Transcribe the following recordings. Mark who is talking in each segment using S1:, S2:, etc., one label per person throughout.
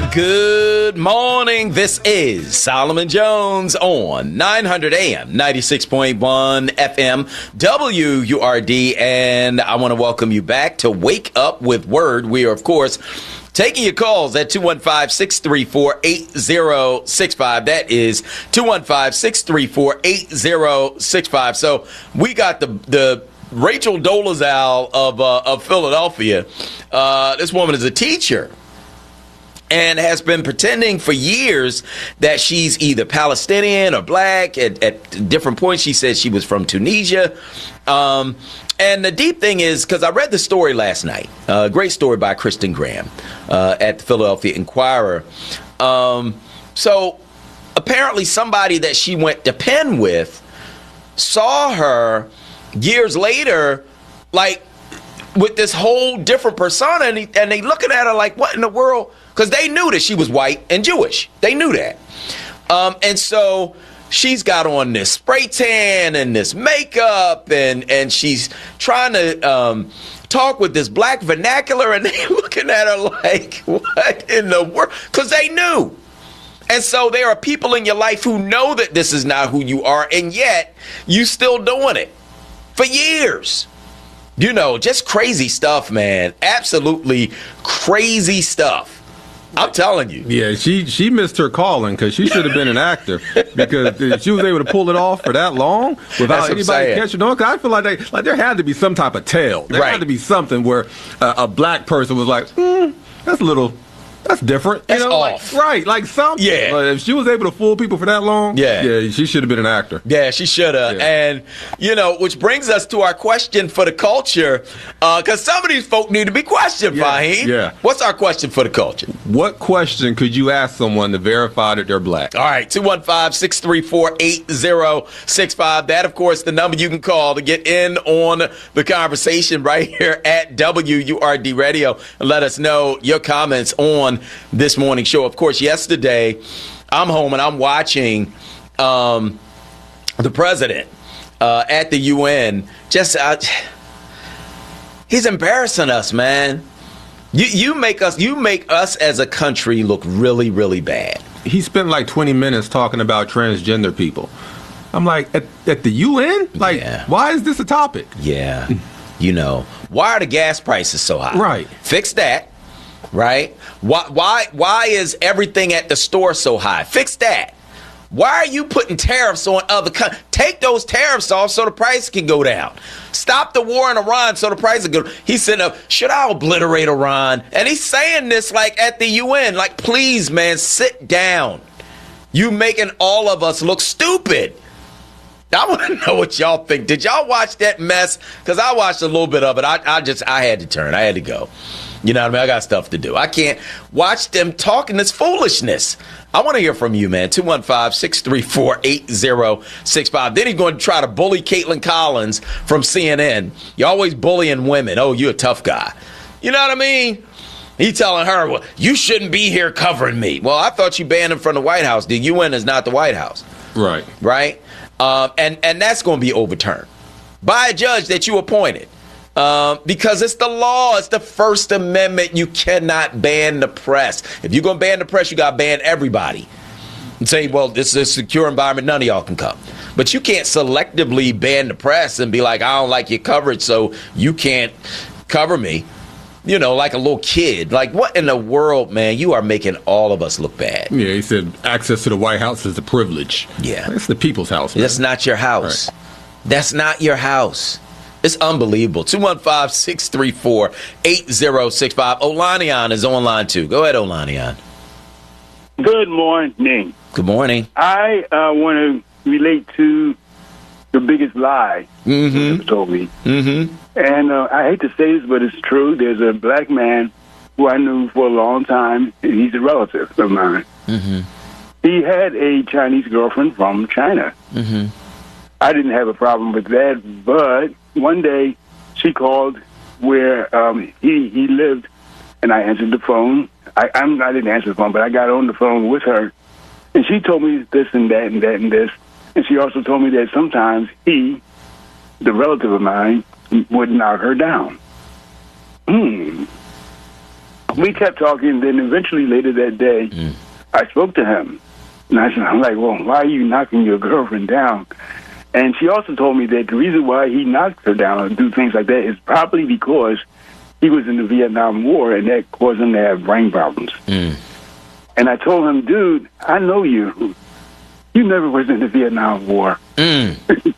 S1: Good morning. This is Solomon Jones on 900 AM, 96.1 FM, WURD, and I want to welcome you back to Wake Up with Word. We are, of course, taking your calls at 215-634-8065. That is 215-634-8065. So we got the Rachel Dolezal of Philadelphia. This woman is a teacher and has been pretending for years that she's either Palestinian or black. At different points, she said she was from Tunisia. And the deep thing is, because I read the story last night, a great story by Kristen Graham at the Philadelphia Inquirer. So apparently somebody that she went to Penn with saw her years later, like, with this whole different persona, and they looking at her like, what in the world? Because they knew that she was white and Jewish. They knew that. And so she's got on this spray tan and this makeup, and she's trying to talk with this black vernacular, and they looking at her like, what in the world? Because they knew. And so there are people in your life who know that this is not who you are, and yet you still doing it for years. You know, just crazy stuff, man. Absolutely crazy stuff. I'm telling you.
S2: Yeah, she missed her calling because she should have been an actor, because if she was able to pull it off for that long without anybody catching on. Because I feel like there had to be some type of tale. There had to be something where a black person was like, that's different.
S1: That's off.
S2: Like something.
S1: Yeah.
S2: Like if she was able to fool people for that long, yeah, she should have been an actor.
S1: Yeah, she should have. Yeah. And, which brings us to our question for the culture, because some of these folk need to be questioned, Fahim.
S2: Yeah.
S1: What's our question for the culture?
S2: What question could you ask someone to verify that they're black?
S1: All right, 215-634-8065. That, of course, the number you can call to get in on the conversation right here at WURD Radio, and let us know your comments on this morning show. Of course, yesterday I'm home and I'm watching the president at the UN. He's embarrassing us, man. You make us as a country look really, really bad.
S2: He spent like 20 minutes talking about transgender people. I'm like, at the UN? Like, why is this a topic?
S1: Yeah. Why are the gas prices so high?
S2: Right.
S1: Fix that. Right? Why is everything at the store so high? Fix that. Why are you putting tariffs on other countries? Take those tariffs off so the price can go down. Stop the war in Iran so the price can go. He said, should I obliterate Iran? And he's saying this like at the UN. Like, please, man, sit down. You making all of us look stupid. I want to know what y'all think. Did y'all watch that mess? Because I watched a little bit of it. I had to turn. I had to go. You know what I mean? I got stuff to do. I can't watch them talking this foolishness. I want to hear from you, man. 215-634-8065. Then he's going to try to bully Caitlin Collins from CNN. You're always bullying women. Oh, you're a tough guy. You know what I mean? He's telling her, well, you shouldn't be here covering me. Well, I thought you banned him from the White House. The UN is not the White House.
S2: Right.
S1: Right? And that's going to be overturned by a judge that you appointed. Because it's the law. It's the First Amendment. You cannot ban the press. If you're going to ban the press, you got to ban everybody. And say, well, this is a secure environment. None of y'all can come. But you can't selectively ban the press and be like, I don't like your coverage, so you can't cover me. Like a little kid. Like, what in the world, man? You are making all of us look bad.
S2: Yeah, he said access to the White House is a privilege.
S1: Yeah.
S2: It's the people's house, man.
S1: That's not your house.
S2: Right.
S1: That's not your house. It's unbelievable. 215-634-8065. Olanian is on line 2. Go ahead, Olanian.
S3: Good morning.
S1: Good morning.
S3: I want to relate to the biggest lie you told me. Mm-hmm. And I hate to say this, but it's true. There's a black man who I knew for a long time, and he's a relative of mine. Mm-hmm. He had a Chinese girlfriend from China. Mm-hmm. I didn't have a problem with that, but one day she called where he lived, and I answered the phone. I didn't answer the phone, but I got on the phone with her, and she told me this and that and that and this. And she also told me that sometimes he, the relative of mine, would knock her down. we kept talking. Then eventually later that day, I spoke to him. And I'm like, well, why are you knocking your girlfriend down? And she also told me that the reason why he knocks her down and do things like that is probably because he was in the Vietnam War, and that caused him to have brain problems. And I told him, dude, I know you. You never was in the Vietnam War. I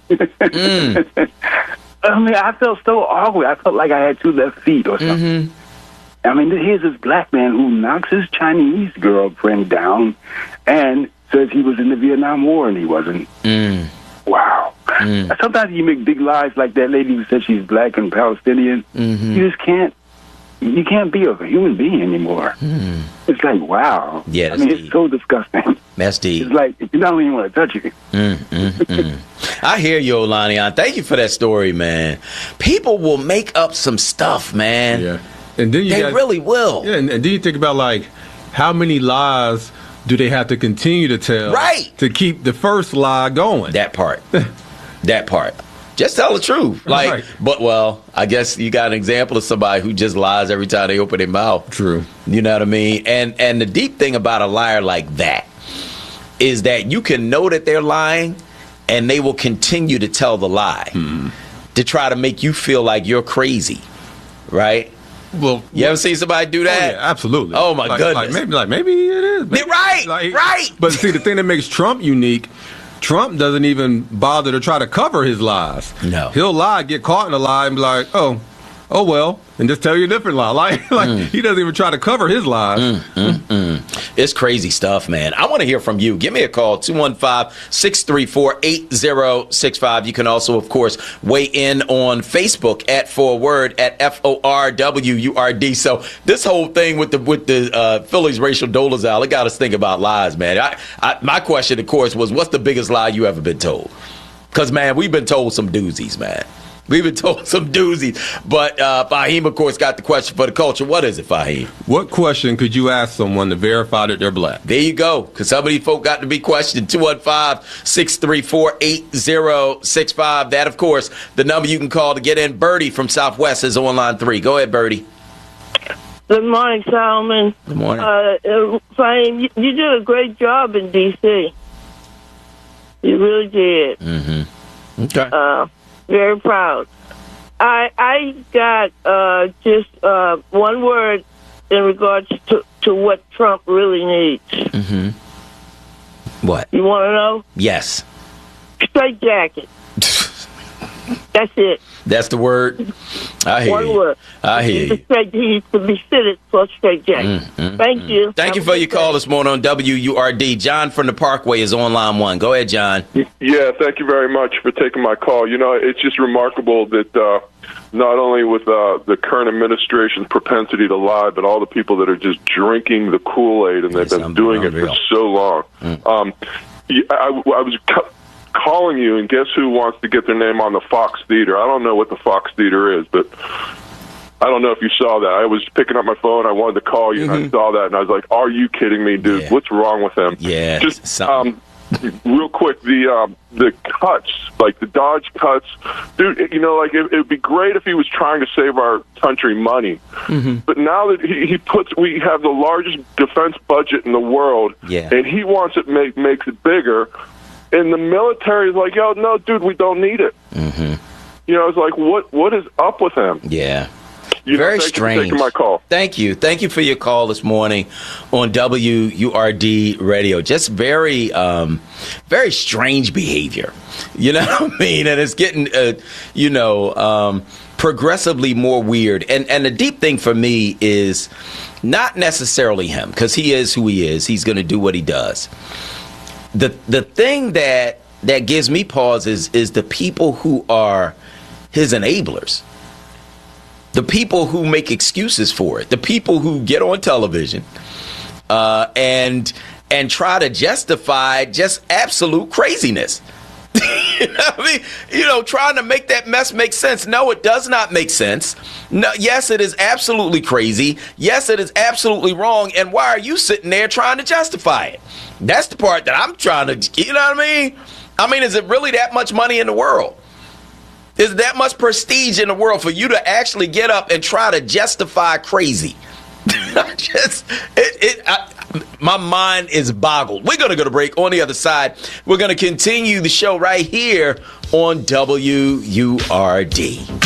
S3: mean, I felt so awkward. I felt like I had two left feet or something. I mean, here's this black man who knocks his Chinese girlfriend down and says he was in the Vietnam War and he wasn't. Wow. Sometimes you make big lies like that lady who said she's black and Palestinian. You just can't. You can't be a human being anymore. It's like, wow.
S1: Yeah,
S3: I mean, it's so disgusting.
S1: That's deep.
S3: It's like, you don't even want to touch you.
S1: I hear you, Olanian. Thank you for that story, man. People will make up some stuff, man.
S2: Yeah. And then
S1: they really will.
S2: Yeah, and then you think about, like, how many lies do they have to continue to tell to keep the first lie going?
S1: That part. That part. Just tell the truth. Like, but, well, I guess you got an example of somebody who just lies every time they open their mouth.
S2: True.
S1: You know what I mean? And the deep thing about a liar like that is that you can know that they're lying and they will continue to tell the lie to try to make you feel like you're crazy. Right?
S2: Well,
S1: you ever seen somebody do that?
S2: Oh, yeah, absolutely.
S1: Oh, my goodness.
S2: Maybe it is. Maybe,
S1: right.
S2: But see, the thing that makes Trump unique, Trump doesn't even bother to try to cover his lies.
S1: No.
S2: He'll lie, get caught in a lie, and be like, oh well, and just tell you a different lie. Like he doesn't even try to cover his lies.
S1: It's crazy stuff, man. I want to hear from you. Give me a call, 215-634-8065. You can also, of course, weigh in on Facebook at @ForWord at FORWURD. So this whole thing with the Phillies Rachel Dolezal, it got us thinking about lies, man. My question, of course, was, what's the biggest lie you ever been told? Because, man, we've been told some doozies, man. We've been told some doozies. But Fahim, of course, got the question for the culture. What is it, Fahim?
S2: What question could you ask someone to verify that they're black?
S1: There you go. Because some of these folk got to be questioned. 215-634-8065. That, of course, the number you can call to get in. Birdie from Southwest is on line 3. Go ahead, Birdie.
S4: Good morning, Solomon.
S1: Good morning.
S4: Fahim, you did a great job in D.C. You really did.
S1: Okay.
S4: Very proud. I got just one word in regards to what Trump really needs.
S1: What?
S4: You want to know?
S1: Yes.
S4: Straight jacket. That's it.
S1: That's the word? I hear
S4: one
S1: you.
S4: Word.
S1: I hear you.
S4: He needs to be fitted for a straight jacket. Thank you.
S1: Thank you for your call this morning on WURD. John from the Parkway is on line 1. Go ahead, John.
S5: Yeah, thank you very much for taking my call. You know, it's just remarkable that not only with the current administration's propensity to lie, but all the people that are just drinking the Kool-Aid, and they've been doing it for so long. I was calling you, and guess who wants to get their name on the Fox Theater? I don't know what the Fox Theater is, but I don't know if you saw that. I was picking up my phone, I wanted to call you, and I saw that, and I was like, are you kidding me, dude? Yeah. What's wrong with him?
S1: Yeah.
S5: Just real quick, the cuts, like the Dodge cuts, dude, you know, like it would be great if he was trying to save our country money. But now that we have the largest defense budget in the world, and he wants it makes it bigger. And the military is like, yo, no, dude, we don't need it. You know, it's like, what is up with him?
S1: Yeah.
S5: Very
S1: strange.
S5: You for taking my call.
S1: Thank you. Thank you for your call this morning on WURD Radio. Just very, very strange behavior. You know what I mean? And it's getting, progressively more weird. And the deep thing for me is not necessarily him, because he is who he is. He's going to do what he does. The thing that gives me pause is the people who are his enablers, the people who make excuses for it, the people who get on television and try to justify just absolute craziness. You know what I mean? You know, trying to make that mess make sense. No, it does not make sense. No, yes, it is absolutely crazy. Yes, it is absolutely wrong. And why are you sitting there trying to justify it? That's the part that I'm trying to, you know what I mean? I mean, is it really that much money in the world? Is that much prestige in the world for you to actually get up and try to justify crazy? My mind is boggled. We're going to go to break. On the other side, we're going to continue the show right here on WURD.